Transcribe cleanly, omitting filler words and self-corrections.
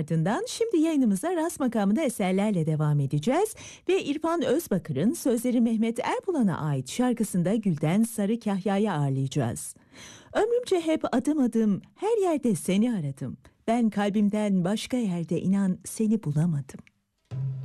ardından şimdi yayınımıza rast makamında eserlerle devam edeceğiz. Ve İrfan Özbakır'ın sözleri Mehmet Erbulan'a ait şarkısında Gülden Sarı Kahya'yı ağırlayacağız. Ömrümce hep adım adım her yerde seni aradım. Ben kalbimden başka yerde inan seni bulamadım.